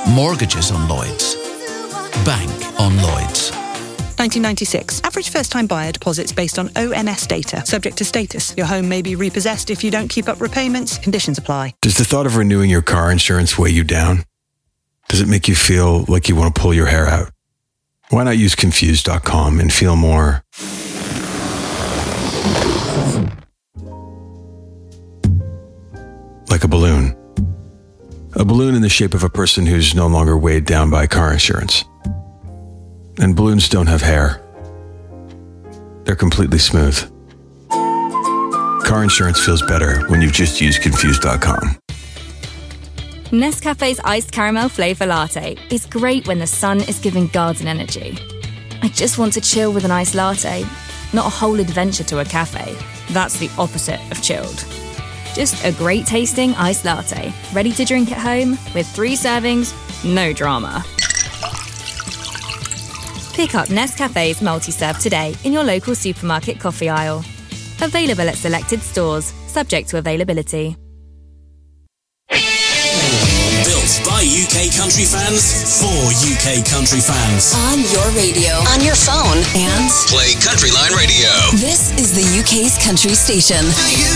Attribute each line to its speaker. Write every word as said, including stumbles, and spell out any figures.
Speaker 1: Mortgages on Lloyds. Bank on Lloyds.
Speaker 2: nineteen ninety-six. Average first-time buyer deposits based on O N S data. Subject to status. Your home may be repossessed if you don't keep up repayments. Conditions apply.
Speaker 3: Does the thought of renewing your car insurance weigh you down? Does it make you feel like you want to pull your hair out? Why not use Confused dot com and feel more like a balloon? A balloon in the shape of a person who's no longer weighed down by car insurance. And balloons don't have hair. They're completely smooth. Car insurance feels better when you've just used Confused dot com.
Speaker 4: Nescafe's iced caramel flavour latte is great when the sun is giving garden energy. I just want to chill with an iced latte, not a whole adventure to a cafe. That's the opposite of chilled. Just a great tasting iced latte, ready to drink at home with three servings, no drama. Pick up Nescafe's multi-serve today in your local supermarket coffee aisle. Available at selected stores, subject to availability.
Speaker 5: Built by U K country fans for U K country fans.
Speaker 6: On your radio, on your phone, and
Speaker 5: Play Countryline Radio.
Speaker 6: This is the U K's country station.